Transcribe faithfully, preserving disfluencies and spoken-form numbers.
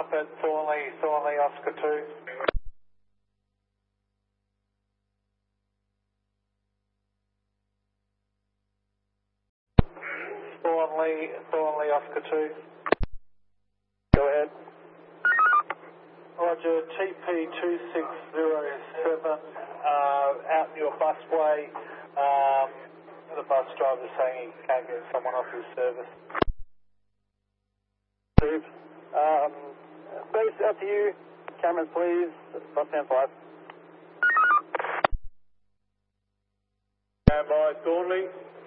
up at Thornley, Thornley Oscar two. Thornley, Thornley Oscar two. Go ahead. Roger, T P two six zero seven, uh, out in your busway. Um, the bus driver saying he can't get someone off his service. Steve. Um, base out to you. Cameras, please. Bus stand five. Stand by, Thornley.